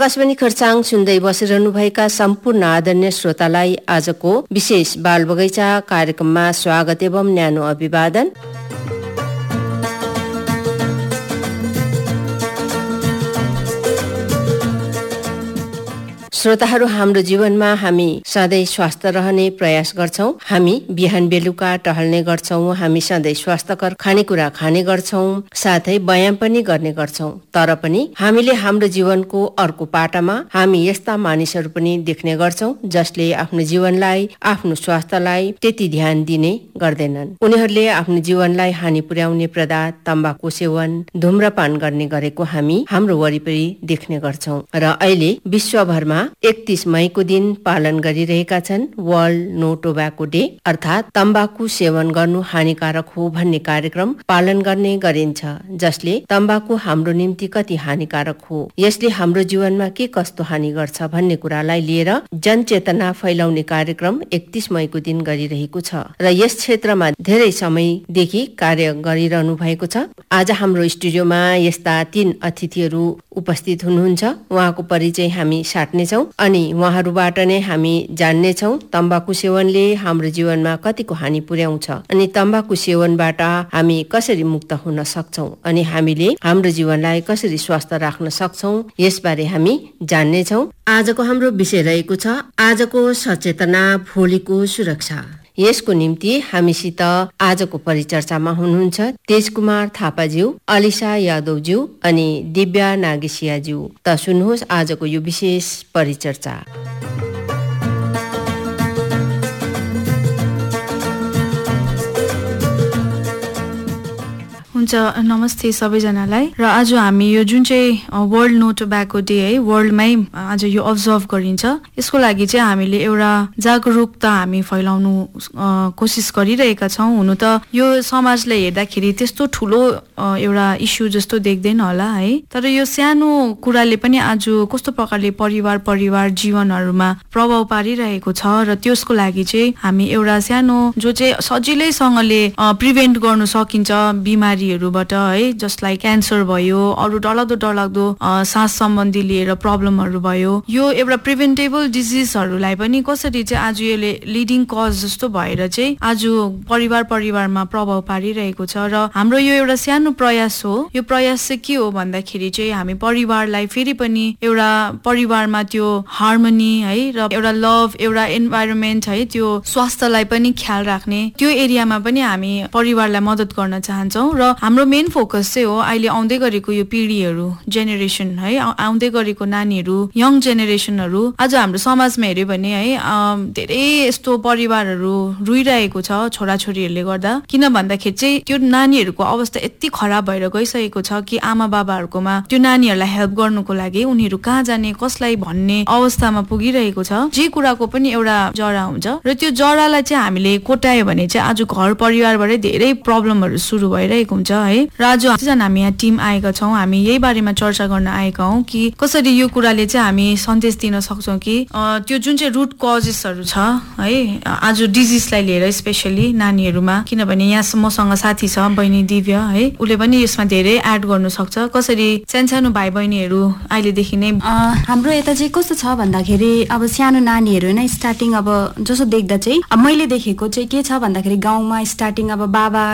आकाशवाणी खरसाङ सुन्दै बसिरहनुभएका सम्पूर्ण आदरणीय श्रोतालाई आजको विशेष बाल बगैँचा कार्यक्रममा स्वागत एवं न्यानो अभिवादन। श्रोताहरू, हाम्रो जीवनमा हामी सधैँ स्वस्थ रहने प्रयास गर्छौं। हामी बिहान बेलुका टहल्ने गर्छौं, हामी सधैँ स्वस्थकर खानेकुरा खाने गर्छौं, साथै व्यायाम पनि गर्ने गर्छौं। तर पनि हामीले हाम्रो जीवनको अर्को पाटामा हामी यस्ता मानिसहरू पनि देख्ने गर्छौं जसले आफ्नो जीवनलाई, आफ्नो स्वास्थ्यलाई त्यति ध्यान दिने गर्दैनन्। उनीहरूले आफ्नो जीवनलाई हानि पुर्याउने पदार्थ, तम्बाकु सेवन, धूम्रपान गर्ने गरेको हामी हाम्रो वरिपरि देख्ने गर्छौं। र अहिले विश्वभरमा 31 मईको दिन पालन गरिरहेका छन् वर्ल्ड नो टोब्याको डे, अर्थात् तम्बाकु सेवन गर्नु हानिकारक हो भन्ने कार्यक्रम पालन गर्ने गरिन्छ, जसले तम्बाकु हाम्रो निम्ति कति हानिकारक हो, यसले हाम्रो जीवनमा के कस्तो हानि गर्छ भन्ने कुरालाई लिएर जनचेतना फैलाउने कार्यक्रम 31 मईको दिन गरिरहेको छ र यस क्षेत्रमा धेरै समयदेखि कार्य गरिरहनु भएको छ। आज हाम्रो स्टुडियोमा यस्ता 3 अतिथिहरू उपस्थित हुनुहुन्छ। उहाँको परिचय हामी साट्नेछौँ अनि उहाँहरूबाट नै हामी जान्नेछौँ तम्बाकु सेवनले हाम्रो जीवनमा कतिको हानि पुर्याउँछ अनि तम्बाकु सेवनबाट हामी कसरी मुक्त हुन सक्छौँ अनि हामीले हाम्रो जीवनलाई कसरी स्वस्थ राख्न सक्छौँ, यसबारे हामी जान्नेछौँ। आजको हाम्रो विषय रहेको छ आजको सचेतना, भोलिको सुरक्षा। यसको निम्ति हामीसित आजको परिचर्चामा हुनुहुन्छ तेजकुमार थापाज्यू, अलिसा यादवज्यू अनि दिव्या नागेसियाज्यू। त सुन्नुहोस् आजको यो विशेष परिचर्चा। हुन्छ, नमस्ते सबैजनालाई। र आज हामी यो जुन चाहिँ वर्ल्ड नो टोब्याको डे है, वर्ल्डमै आज यो अब्जर्भ गरिन्छ, यसको लागि चाहिँ हामीले एउटा जागरुकता हामी फैलाउनु कोसिस गरिरहेका छौँ। हुनु त यो समाजलाई हेर्दाखेरि त्यस्तो ठुलो एउटा इस्यु जस्तो देख्दैन होला है, तर यो सानो कुराले पनि आज कस्तो प्रकारले परिवार जीवनहरूमा प्रभाव पारिरहेको छ र त्यसको लागि चाहिँ हामी एउटा सानो जो चाहिँ सजिलैसँगले प्रिभेन्ट गर्नु सकिन्छ बिमारीहरूबाट है, जसलाई क्यान्सर भयो, अरू डरलाग्दो सास सम्बन्धी लिएर प्रब्लमहरू भयो, यो एउटा प्रिभेन्टेबल डिजिजहरूलाई पनि कसरी चाहिँ आज यसले लिडिङ कज जस्तो भएर चाहिँ आज परिवारमा प्रभाव पारिरहेको छ। र हाम्रो यो एउटा सानो प्रयास हो। यो प्रयास चाहिँ के हो भन्दाखेरि चाहिँ हामी परिवारलाई फेरि पनि एउटा परिवारमा त्यो हार्मोनी है र एउटा लभ, एउटा इन्भाइरोमेन्ट है, त्यो स्वास्थ्यलाई पनि ख्याल राख्ने त्यो एरियामा पनि हामी परिवारलाई मद्दत गर्न चाहन्छौँ। र हाम्रो मेन फोकस चाहिँ हो अहिले आउँदै गरेको यो पिढीहरू, जेनेरेसन है, आउँदै गरेको नानीहरू, यङ जेनेरेसनहरू। आज हाम्रो समाजमा हेऱ्यो भने है धेरै यस्तो परिवारहरू रुइरहेको छ छोराछोरीहरूले गर्दा। किन भन्दाखेरि चाहिँ त्यो नानीहरूको अवस्था यति खराब भएर गइसकेको छ कि आमा बाबाहरूकोमा त्यो नानीहरूलाई हेल्प गर्नुको लागि उनीहरू कहाँ जाने, कसलाई भन्ने अवस्थामा पुगिरहेको छ। जे कुराको पनि एउटा जरा हुन्छ र त्यो जरालाई चाहिँ हामीले कोटायो भने चाहिँ आज घर परिवारबाटै धेरै प्रब्लमहरू सुरु भइरहेको हुन्छ है। र आज हामी यहाँ टिम आएका छौँ, हामी यही बारेमा चर्चा गर्न आएका हौँ कि कसरी यो कुराले चाहिँ हामी सन्देश दिन सक्छौँ कि त्यो जुन चाहिँ रुट कजेसहरू छ है आज डिजिजलाई लिएर, स्पेसली नानीहरूमा। किनभने यहाँ मसँग साथी छ बहिनी दिव्या है, उसले पनि यसमा धेरै एड गर्नु सक्छ। कसरी सानो भाइ बहिनीहरू अहिलेदेखि नै हाम्रो यता चाहिँ कस्तो छ भन्दाखेरि अब सानो नानीहरू नै स्टार्टिङ अब जसो देख्दा चाहिँ मैले देखेको चाहिँ के छ भन्दाखेरि गाउँमा स्टार्टिङ अब बाबा